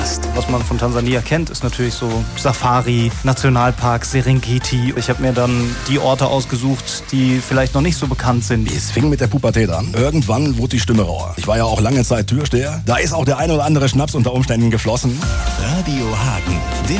Podcast. Was man von Tansania kennt, ist natürlich so Safari, Nationalpark, Serengeti. Ich habe mir dann die Orte ausgesucht, die vielleicht noch nicht so bekannt sind. Es fing mit der Pubertät an. Irgendwann wurde die Stimme rauer. Ich war ja auch lange Zeit Türsteher. Da ist auch der ein oder andere Schnaps unter Umständen geflossen. Radio Hagen, der